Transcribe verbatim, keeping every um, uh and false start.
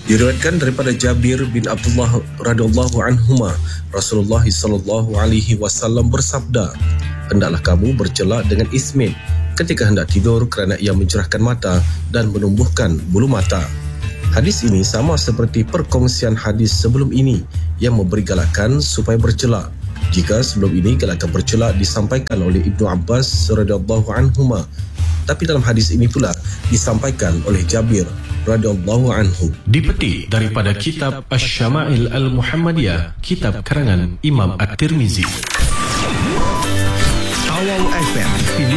Diriwayatkan daripada Jabir bin Abdullah radhiyallahu anhuma, Rasulullah sallallahu alaihi wasallam bersabda, "Hendaklah kamu bercelak dengan ismin ketika hendak tidur kerana ia mencerahkan mata dan menumbuhkan bulu mata." Hadis ini sama seperti perkongsian hadis sebelum ini yang memberi galakan supaya bercelak. Jika sebelum ini galakan bercelak disampaikan oleh Ibnu Abbas radhiyallahu anhuma, tapi dalam hadis ini pula disampaikan oleh Jabir radhiyallahu anhu. Dipetik daripada kitab Asy-Syama'il Al-Muhammadiyah, kitab karangan Imam At-Tirmizi.